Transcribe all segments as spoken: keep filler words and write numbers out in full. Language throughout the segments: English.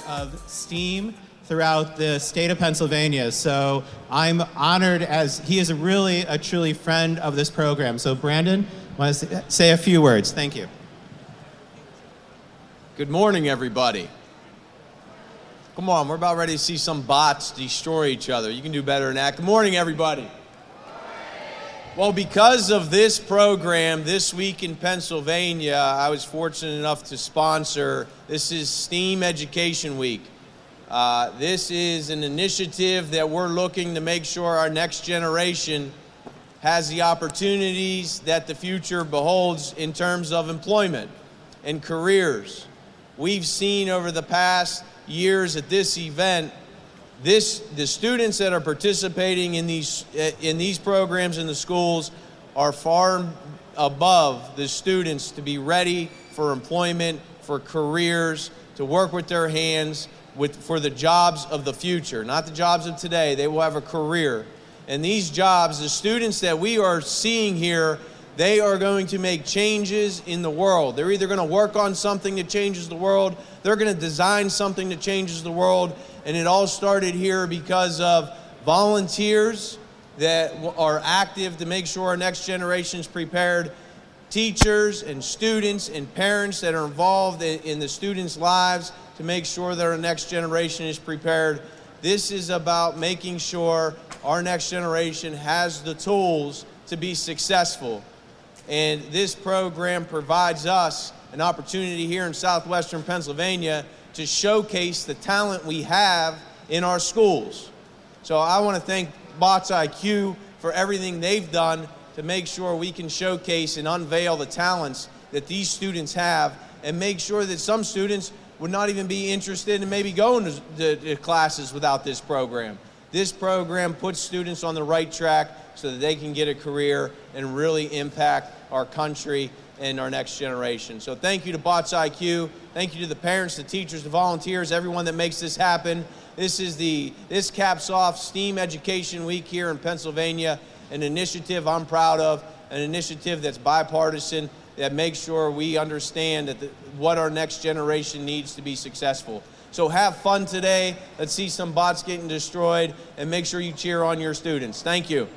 of STEAM throughout the state of Pennsylvania. So I'm honored, as he is a really, a truly friend of this program. So Brandon, want to say a few words. Thank you. Good morning, everybody. Come on, we're about ready to see some bots destroy each other. You can do better than that. Good morning, everybody. Well, because of this program, This Week in Pennsylvania, I was fortunate enough to sponsor. This is STEAM Education Week. Uh, this is an initiative that we're looking to make sure our next generation has the opportunities that the future beholds in terms of employment and careers. We've seen over the past years at this event, this the students that are participating in these in these programs in the schools are far above the students to be ready for employment, for careers, to work with their hands with for the jobs of the future, not the jobs of today. They will have a career. And these jobs, the students that we are seeing here, they are going to make changes in the world. They're either going to work on something that changes the world, they're going to design something that changes the world, and it all started here because of volunteers that are active to make sure our next generation is prepared, teachers and students and parents that are involved in the students' lives to make sure that our next generation is prepared. This is about making sure our next generation has the tools to be successful. And this program provides us an opportunity here in southwestern Pennsylvania to showcase the talent we have in our schools. So I want to thank Bots I Q for everything they've done to make sure we can showcase and unveil the talents that these students have, and make sure that some students would not even be interested in maybe going to, to, to classes without this program. This program puts students on the right track so that they can get a career and really impact our country and our next generation. So thank you to Bots I Q. Thank you to the parents, the teachers, the volunteers, everyone that makes this happen. This is the this caps off STEAM Education Week here in Pennsylvania, an initiative I'm proud of, an initiative that's bipartisan, that makes sure we understand that the, what our next generation needs to be successful. So have fun today. Let's see some bots getting destroyed, and make sure you cheer on your students. Thank you.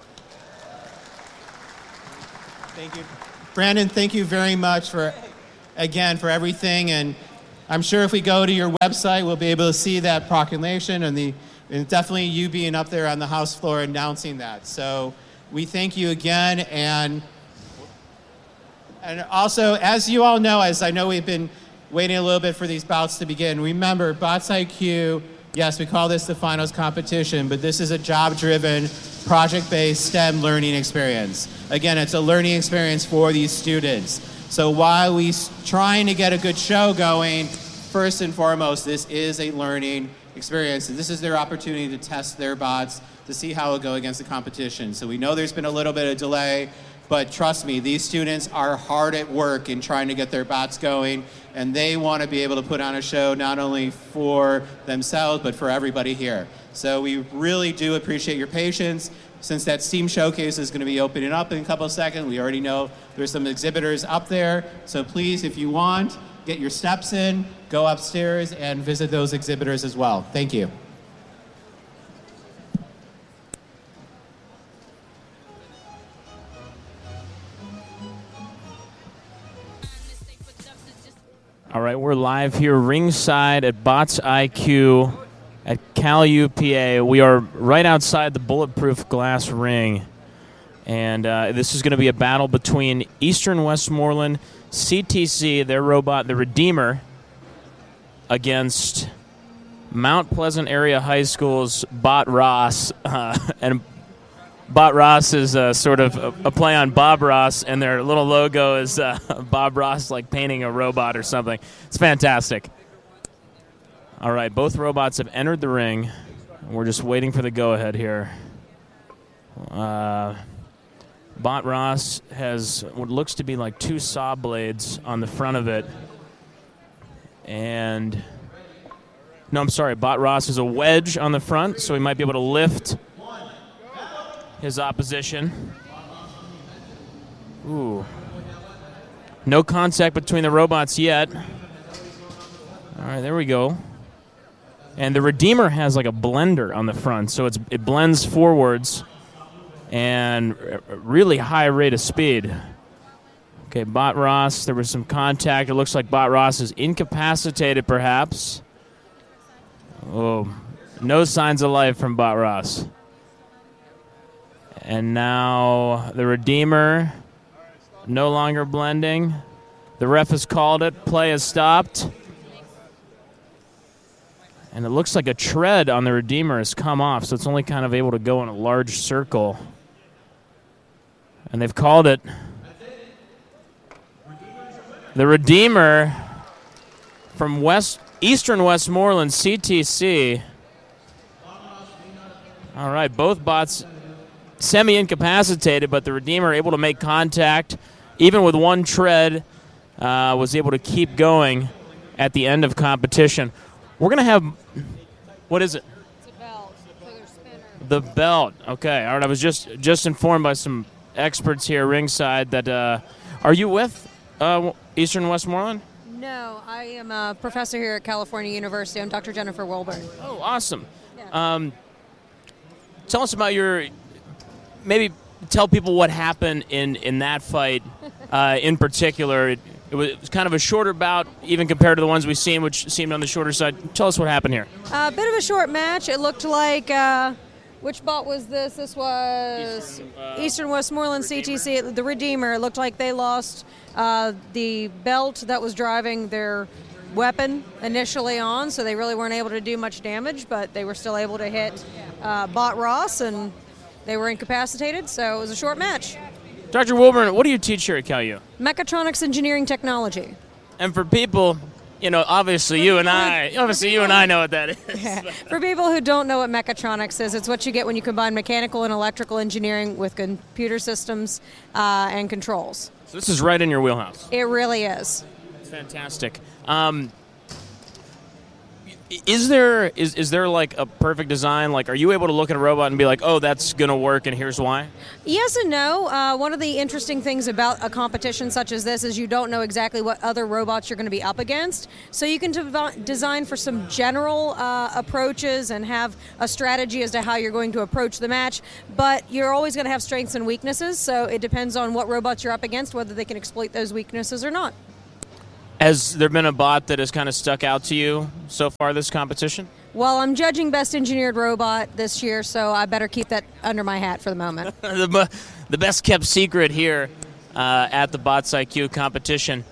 Thank you. Brandon, thank you very much for, again, for everything. And I'm sure if we go to your website, we'll be able to see that proclamation, and the and definitely you being up there on the House floor announcing that. So we thank you again. And and also, as you all know, as I know we've been waiting a little bit for these bouts to begin, remember, Bots I Q, yes, we call this the finals competition, but this is a job-driven, project-based STEM learning experience. Again, it's a learning experience for these students. So while we're trying to get a good show going, first and foremost, this is a learning experience, and this is their opportunity to test their bots to see how it'll go against the competition. So we know there's been a little bit of delay, but trust me, these students are hard at work in trying to get their bots going, and they want to be able to put on a show not only for themselves, but for everybody here. So we really do appreciate your patience. Since that STEAM showcase is going to be opening up in a couple of seconds, we already know there's some exhibitors up there. So please, if you want, get your steps in, go upstairs, and visit those exhibitors as well. Thank you. All right, we're live here ringside at Bots I Q at Cal U P A. We are right outside the bulletproof glass ring, and uh, this is going to be a battle between Eastern Westmoreland, C T C, their robot, the Redeemer, against Mount Pleasant Area High School's Bot Ross, uh, and Bot Ross is uh, sort of a, a play on Bob Ross, and their little logo is uh, Bob Ross like painting a robot or something. It's fantastic. All right, both robots have entered the ring. We're just waiting for the go-ahead here. Uh, Bot Ross has what looks to be like two saw blades on the front of it. And, no, I'm sorry, Bot Ross has a wedge on the front, so he might be able to lift his opposition. Ooh. No contact between the robots yet. All right, there we go. And the Redeemer has like a blender on the front, so it's, it blends forwards and a really high rate of speed. Okay, Bot Ross, there was some contact. It looks like Bot Ross is incapacitated, perhaps. Oh, no signs of life from Bot Ross. And now the Redeemer no longer blending. The ref has called it. Play has stopped. And it looks like a tread on the Redeemer has come off, so it's only kind of able to go in a large circle. And they've called it. The Redeemer from West Eastern Westmoreland, C T C. All right, both bots semi-incapacitated, but the Redeemer able to make contact. Even with one tread, uh, was able to keep going at the end of competition. We're going to have, what is it? It's a belt for their spinner. The belt. Okay, all right, I was just, just informed by some experts here ringside that, uh, are you with uh, Eastern Westmoreland? No, I am a professor here at California University. I'm Doctor Jennifer Wilburn. Oh, awesome. Yeah. Um, tell us about your, maybe tell people what happened in, in that fight uh, in particular. It, it was kind of a shorter bout, even compared to the ones we've seen, which seemed on the shorter side. Tell us what happened here. A uh, bit of a short match. It looked like, uh, which bot was this? This was Eastern, uh, Eastern Westmoreland Redeemer. C T C, the Redeemer. It looked like they lost uh, the belt that was driving their weapon initially on, so they really weren't able to do much damage, but they were still able to hit uh, Bot Ross, and they were incapacitated, so it was a short match. Doctor Wilburn, what do you teach here at Cal U? Mechatronics Engineering Technology. And for people, you know, obviously you and I, obviously you and I know what that is. For people who don't know what mechatronics is, it's what you get when you combine mechanical and electrical engineering with computer systems uh, and controls. So this is right in your wheelhouse. It really is. Fantastic. Um, is there is is there like a perfect design? Like, are you able to look at a robot and be like, oh, that's gonna work, and here's why? Yes and no. Uh, one of the interesting things about a competition such as this is you don't know exactly what other robots you're going to be up against. So you can dev- design for some general uh, approaches and have a strategy as to how you're going to approach the match. But you're always going to have strengths and weaknesses. So it depends on what robots you're up against, whether they can exploit those weaknesses or not. Has there been a bot that has kind of stuck out to you so far this competition? Well, I'm judging Best Engineered Robot this year, so I better keep that under my hat for the moment. the, the best kept secret here uh, at the Bots I Q competition.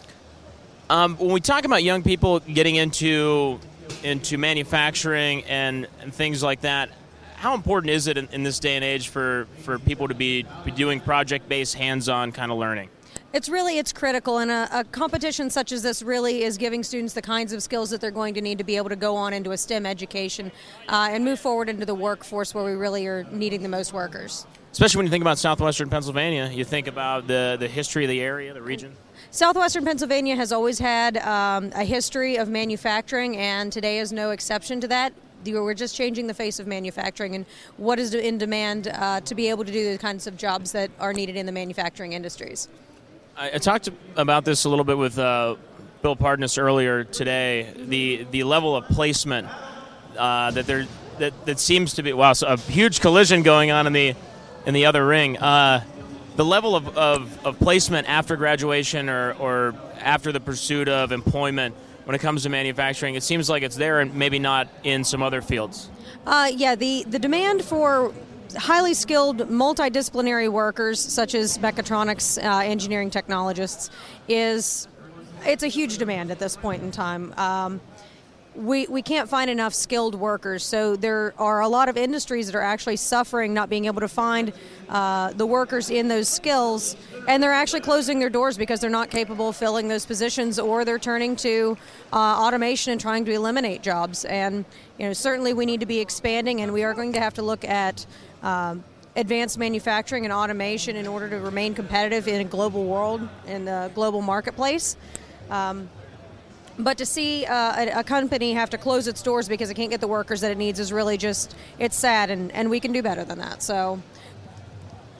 Um, when we talk about young people getting into into manufacturing and, and things like that, how important is it in, in this day and age for, for people to be, be doing project-based, hands-on kind of learning? It's really, it's critical, and a, a competition such as this really is giving students the kinds of skills that they're going to need to be able to go on into a STEM education uh, and move forward into the workforce where we really are needing the most workers. Especially when you think about southwestern Pennsylvania, you think about the, the history of the area, the region. Southwestern Pennsylvania has always had um, a history of manufacturing, and today is no exception to that. We're just changing the face of manufacturing and what is in demand uh, to be able to do the kinds of jobs that are needed in the manufacturing industries. I, I talked about this a little bit with uh, Bill Pardness earlier today. The the level of placement uh, that there that, that seems to be wow, so a huge collision going on in the in the other ring. Uh, the level of, of, of placement after graduation or, or after the pursuit of employment when it comes to manufacturing, it seems like it's there and maybe not in some other fields. Uh, yeah, the, the demand for highly skilled multidisciplinary workers such as mechatronics uh, engineering technologists is it's a huge demand at this point in time. Um, we we can't find enough skilled workers, so there are a lot of industries that are actually suffering not being able to find uh, the workers in those skills, and they're actually closing their doors because they're not capable of filling those positions, or they're turning to uh, automation and trying to eliminate jobs. And you know, certainly we need to be expanding, and we are going to have to look at Um, advanced manufacturing and automation in order to remain competitive in a global world, in the global marketplace. Um, but to see uh, a, a company have to close its doors because it can't get the workers that it needs is really just, it's sad, and, and we can do better than that. So,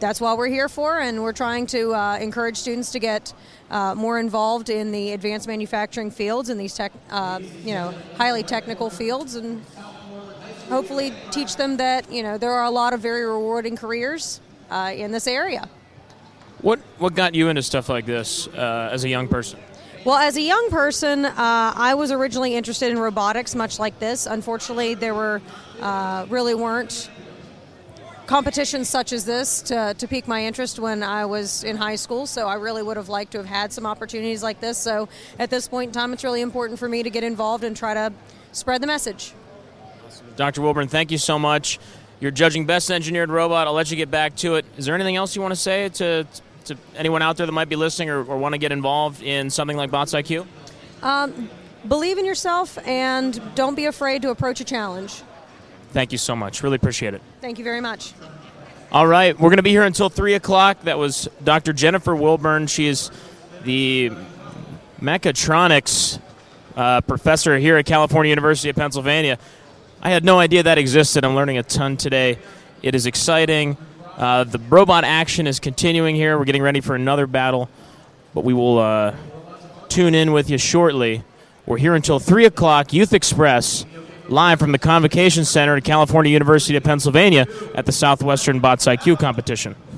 that's what we're here for, and we're trying to uh, encourage students to get uh, more involved in the advanced manufacturing fields and these tech, uh, you know, highly technical fields, and hopefully teach them that, you know, there are a lot of very rewarding careers uh, in this area. What what got you into stuff like this uh, as a young person? Well, as a young person, uh, I was originally interested in robotics, much like this. Unfortunately, there were uh, really weren't competitions such as this to, to pique my interest when I was in high school, so I really would have liked to have had some opportunities like this. So at this point in time, it's really important for me to get involved and try to spread the message. Doctor Wilburn, thank you so much. You're judging Best Engineered Robot. I'll let you get back to it. Is there anything else you want to say to, to anyone out there that might be listening or, or want to get involved in something like Bots I Q? Um, believe in yourself and don't be afraid to approach a challenge. Thank you so much. Really appreciate it. Thank you very much. All right. We're going to be here until three o'clock. That was Doctor Jennifer Wilburn. She is the mechatronics uh, professor here at California University of Pennsylvania. I had no idea that existed. I'm learning a ton today. It is exciting. Uh, the robot action is continuing here. We're getting ready for another battle, but we will uh, tune in with you shortly. We're here until three o'clock, Youth Express, live from the Convocation Center at California University of Pennsylvania at the Southwestern Bots I Q competition.